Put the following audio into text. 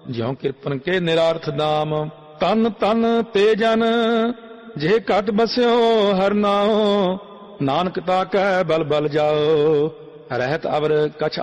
ਜਿਉ ਕਿਰਪਨ ਕੇ ਨਿਰਾਰਥ ਨਾਮ। ਤਨ ਤਨ ਤੇ ਜਨ ਜੇ ਘਟ ਬਸਿਓ ਹਰ ਨਾਉ। ਨਾਨਕ ਤਾ ਕੈ ਬਲ ਬਲ ਜਾਓ। ਰਹਿਤ ਅਵਰ ਕਛ